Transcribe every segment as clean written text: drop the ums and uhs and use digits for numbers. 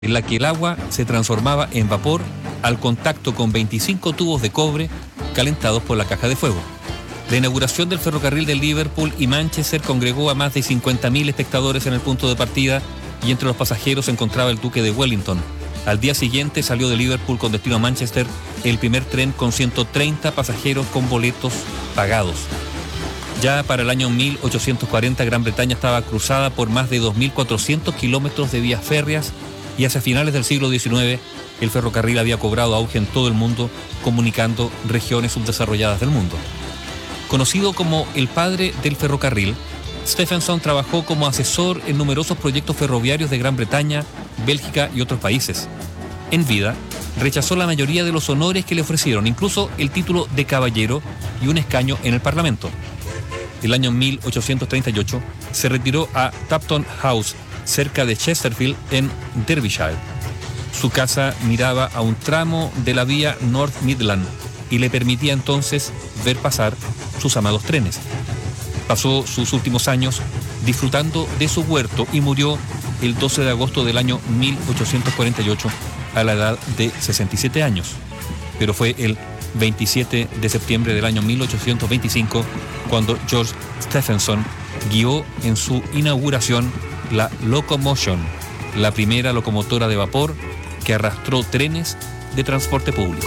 en la que el agua se transformaba en vapor al contacto con 25 tubos de cobre calentados por la caja de fuego. La inauguración del ferrocarril de Liverpool y Manchester congregó a más de 50.000 espectadores en el punto de partida y entre los pasajeros se encontraba el duque de Wellington. Al día siguiente salió de Liverpool con destino a Manchester el primer tren con 130 pasajeros con boletos pagados. Ya para el año 1840 Gran Bretaña estaba cruzada por más de 2.400 kilómetros de vías férreas y hacia finales del siglo XIX el ferrocarril había cobrado auge en todo el mundo, comunicando regiones subdesarrolladas del mundo. Conocido como el padre del ferrocarril, Stephenson trabajó como asesor en numerosos proyectos ferroviarios de Gran Bretaña, Bélgica y otros países. En vida, rechazó la mayoría de los honores que le ofrecieron, incluso el título de caballero y un escaño en el Parlamento. El año 1838 se retiró a Tapton House, cerca de Chesterfield, en Derbyshire. Su casa miraba a un tramo de la vía North Midland y le permitía entonces ver pasar sus amados trenes. Pasó sus últimos años disfrutando de su huerto y murió el 12 de agosto del año 1848 a la edad de 67 años. Pero fue el 27 de septiembre del año 1825 cuando George Stephenson guió en su inauguración la Locomotion, la primera locomotora de vapor que arrastró trenes de transporte público.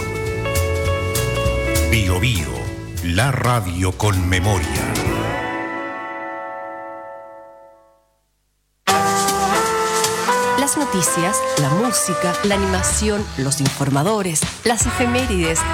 Bio Bio, la radio con memoria. Las noticias, la música, la animación, los informadores, las efemérides,